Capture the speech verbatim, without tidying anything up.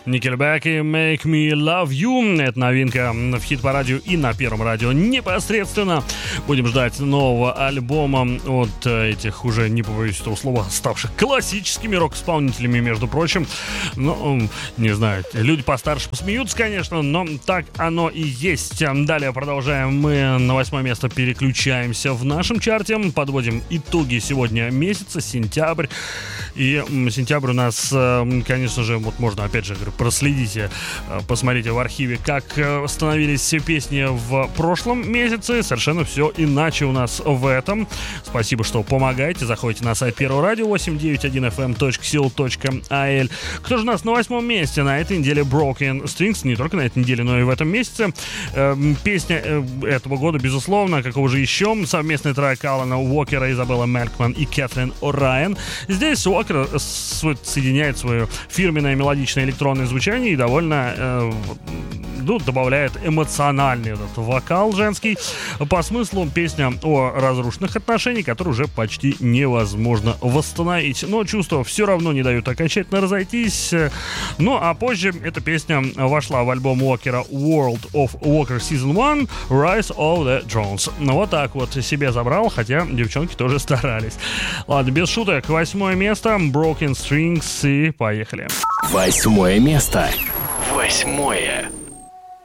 Nickelback и Make Me Love You. Это новинка в хит-параде и на Первом радио непосредственно. Будем ждать нового альбома от этих уже, не побоюсь этого слова, ставших классическими рок-исполнителями, между прочим. Ну, не знаю, люди постарше посмеются, конечно, но так оно и есть. Далее продолжаем. Мы на восьмое место переключаемся в нашем чарте. Подводим итоги сегодня месяца, сентябрь. И сентябрь у нас, конечно же, вот можно, опять же, говорю, проследите, посмотрите в архиве, как становились все песни в прошлом месяце. Совершенно все иначе у нас в этом. Спасибо, что помогаете. Заходите на сайт Первого радио восемь девять один эф эм точка си о точка эй эл. Кто же у нас на восьмом месте? На этой неделе Broken Strings. Не только на этой неделе, но и в этом месяце. Песня этого года, безусловно, какого же еще? Совместный трек Алана Уокера, Изабелла Мелкман и Кэтрин О'Райан. Здесь Уокер соединяет свое фирменное мелодичное электронное звучание и довольно э, ну, добавляет эмоциональный этот вокал женский. По смыслу песня о разрушенных отношениях, которые уже почти невозможно восстановить. Но чувства все равно не дают окончательно разойтись. Ну а позже эта песня вошла в альбом Уокера World of Walker Season один Rise of the Drones. Ну вот так вот себе забрал, хотя девчонки тоже старались. Ладно, без шуток. Восьмое место. Broken Strings и поехали. Восьмое место. Восьмое.